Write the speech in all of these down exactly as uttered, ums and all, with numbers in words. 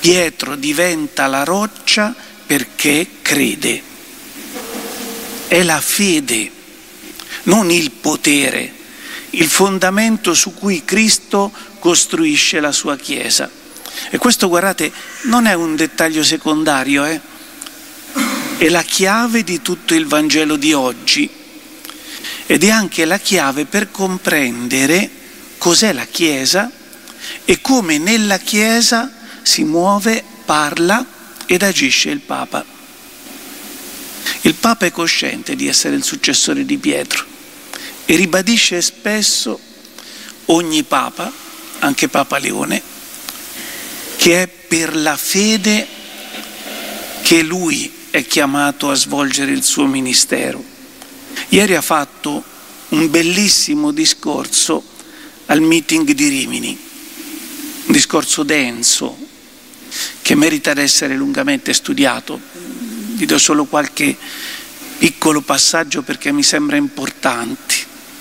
Pietro diventa la roccia perché crede. È la fede, non il potere, il fondamento su cui Cristo costruisce la sua Chiesa. E questo, guardate, non è un dettaglio secondario, eh? È la chiave di tutto il Vangelo di oggi ed è anche la chiave per comprendere cos'è la Chiesa e come nella Chiesa si muove, parla ed agisce il Papa. Il Papa è cosciente di essere il successore di Pietro e ribadisce spesso ogni Papa, anche Papa Leone, che è per la fede che lui è chiamato a svolgere il suo ministero. Ieri ha fatto un bellissimo discorso al meeting di Rimini, un discorso denso che merita di essere lungamente studiato. Vi do solo qualche piccolo passaggio perché mi sembra importante.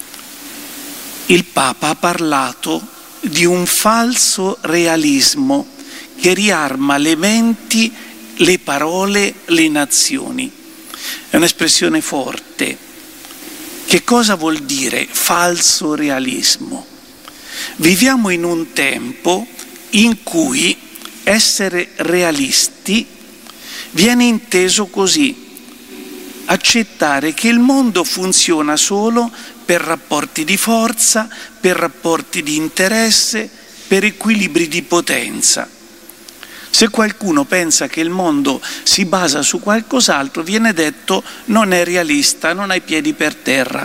Il Papa ha parlato di un falso realismo che riarma le menti, le parole, le nazioni. È un'espressione forte. Che cosa vuol dire falso realismo? Viviamo in un tempo in cui essere realisti viene inteso così: accettare che il mondo funziona solo per rapporti di forza, per rapporti di interesse, per equilibri di potenza. Se qualcuno pensa che il mondo si basa su qualcos'altro, viene detto non è realista, non ha i piedi per terra.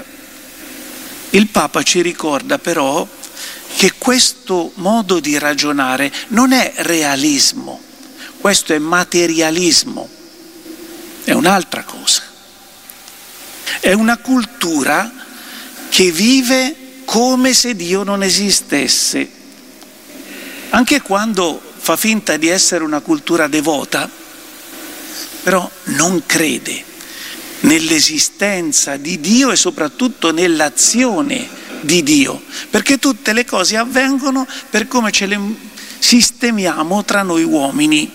Il Papa ci ricorda però che questo modo di ragionare non è realismo, questo è materialismo, è un'altra cosa. È una cultura che vive come se Dio non esistesse, anche quando fa finta di essere una cultura devota, però non crede nell'esistenza di Dio e soprattutto nell'azione di Dio, perché tutte le cose avvengono per come ce le sistemiamo tra noi uomini.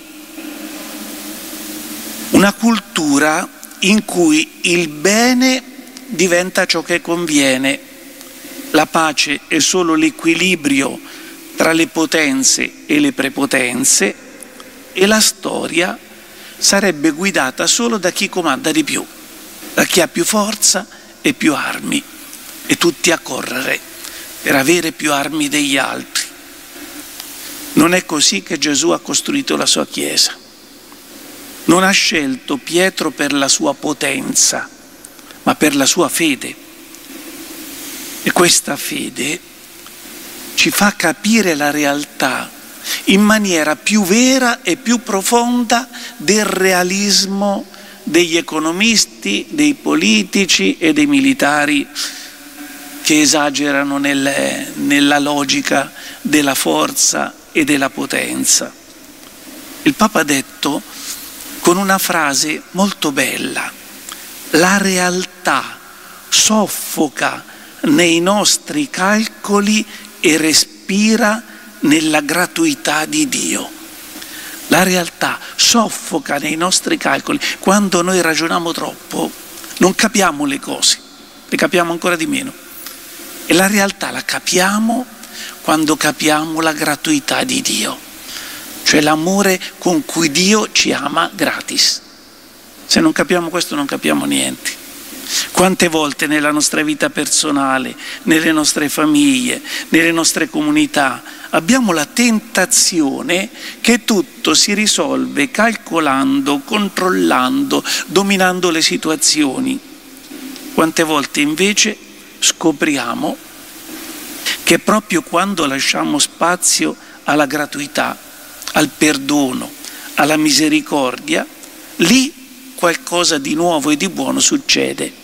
Una cultura in cui il bene diventa ciò che conviene, la pace è solo l'equilibrio tra le potenze e le prepotenze e la storia sarebbe guidata solo da chi comanda di più, da chi ha più forza e più armi, e tutti a correre per avere più armi degli altri. Non è così che Gesù ha costruito la sua Chiesa. Non ha scelto Pietro per la sua potenza, ma per la sua fede. E questa fede ci fa capire la realtà in maniera più vera e più profonda del realismo degli economisti, dei politici e dei militari che esagerano nel, nella logica della forza e della potenza. Il Papa ha detto con una frase molto bella: la realtà soffoca nei nostri calcoli e respira nella gratuità di Dio. La realtà soffoca nei nostri calcoli. Quando noi ragioniamo troppo non capiamo le cose, le capiamo ancora di meno. E la realtà la capiamo quando capiamo la gratuità di Dio, cioè l'amore con cui Dio ci ama gratis. Se non capiamo questo non capiamo niente. Quante volte nella nostra vita personale, nelle nostre famiglie, nelle nostre comunità abbiamo la tentazione che tutto si risolve calcolando, controllando, dominando le situazioni. Quante volte invece scopriamo che proprio quando lasciamo spazio alla gratuità, al perdono, alla misericordia, lì qualcosa di nuovo e di buono succede.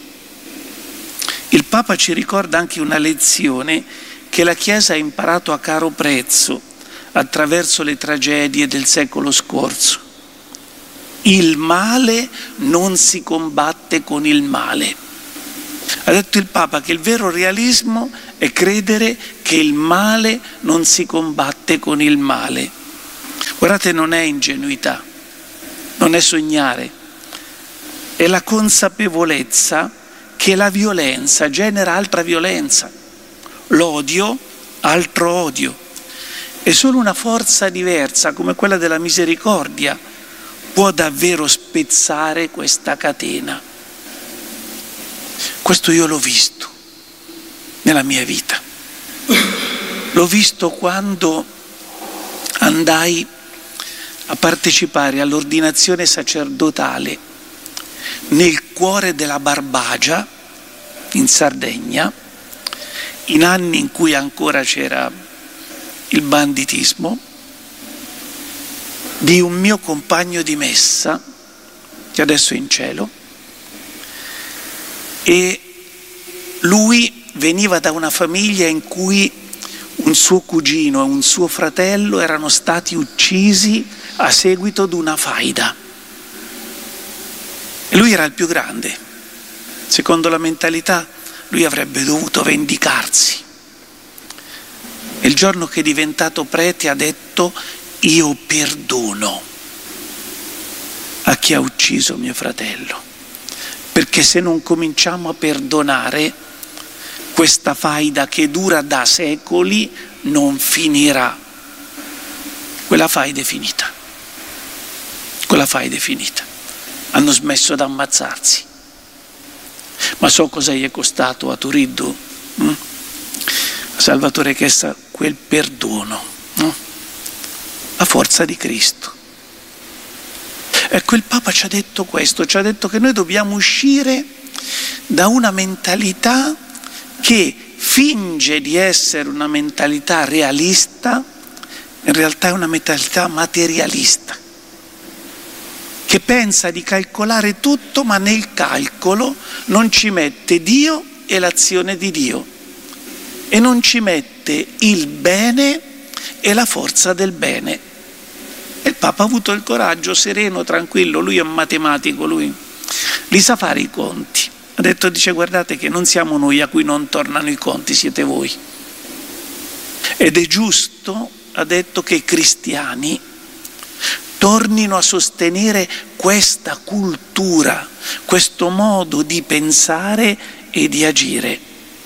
Il Papa ci ricorda anche una lezione che la Chiesa ha imparato a caro prezzo attraverso le tragedie del secolo scorso. Il male non si combatte con il male. Ha detto il Papa che il vero realismo è credere che il male non si combatte con il male. Guardate, Guardate, non è ingenuità, non è sognare, è la consapevolezza che la violenza genera altra violenza, l'odio altro odio, e solo una forza diversa come quella della misericordia può davvero spezzare questa catena. Questo io l'ho visto nella mia vita, l'ho visto quando andai a partecipare all'ordinazione sacerdotale nel cuore della Barbagia, in Sardegna, in anni in cui ancora c'era il banditismo, di un mio compagno di messa, che adesso è in cielo, e lui veniva da una famiglia in cui un suo cugino e un suo fratello erano stati uccisi a seguito di una faida. E lui era il più grande. Secondo la mentalità, lui avrebbe dovuto vendicarsi. E il giorno che è diventato prete ha detto: io perdono a chi ha ucciso mio fratello, perché se non cominciamo a perdonare, questa faida che dura da secoli non finirà. Quella faida è finita. Quella faida è finita. Hanno smesso di ammazzarsi. Ma so cosa gli è costato a Turiddu? Hm? Salvatore Chessa, quel perdono, no? La forza di Cristo. Ecco, il Papa ci ha detto questo, ci ha detto che noi dobbiamo uscire da una mentalità che finge di essere una mentalità realista, in realtà è una mentalità materialista, che pensa di calcolare tutto, ma nel calcolo non ci mette Dio e l'azione di Dio, e non ci mette il bene e la forza del bene. E il Papa ha avuto il coraggio, sereno, tranquillo, lui è un matematico, lui li sa fare i conti. Ha detto, dice, guardate che non siamo noi a cui non tornano i conti, siete voi. Ed è giusto, ha detto, che i cristiani tornino a sostenere questa cultura, questo modo di pensare e di agire.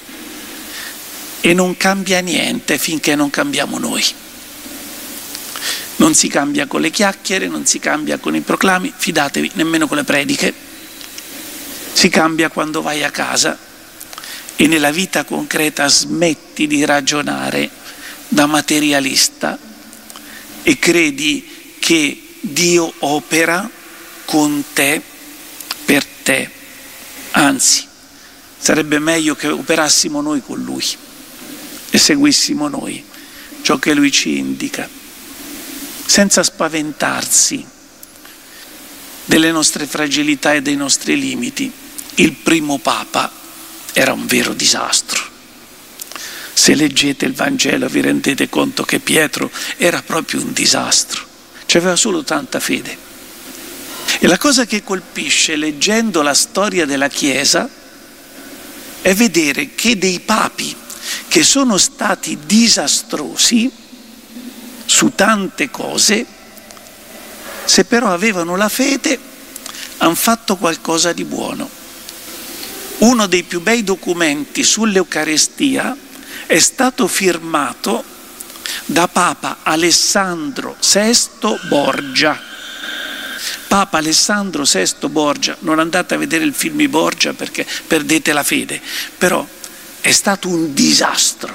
E non cambia niente finché non cambiamo noi. Non si cambia con le chiacchiere, non si cambia con i proclami, fidatevi, nemmeno con le prediche. Si cambia quando vai a casa e nella vita concreta smetti di ragionare da materialista e credi che Dio opera con te, per te. Anzi, sarebbe meglio che operassimo noi con Lui e seguissimo noi ciò che Lui ci indica, senza spaventarsi delle nostre fragilità e dei nostri limiti. Il primo Papa era un vero disastro. Se leggete il Vangelo vi rendete conto che Pietro era proprio un disastro, c'aveva solo tanta fede. E la cosa che colpisce leggendo la storia della Chiesa è vedere che dei papi che sono stati disastrosi su tante cose, se però avevano la fede, hanno fatto qualcosa di buono. Uno dei più bei documenti sull'Eucaristia è stato firmato da Papa Alessandro sesto Borgia. Papa Alessandro sesto Borgia, non andate a vedere il film di Borgia perché perdete la fede, però è stato un disastro.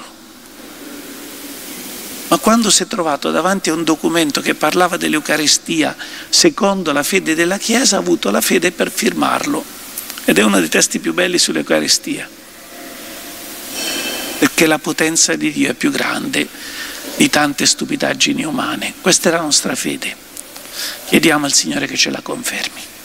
Ma quando si è trovato davanti a un documento che parlava dell'Eucaristia secondo la fede della Chiesa, ha avuto la fede per firmarlo. Ed è uno dei testi più belli sull'Eucaristia, perché la potenza di Dio è più grande di tante stupidaggini umane. Questa è la nostra fede. Chiediamo al Signore che ce la confermi.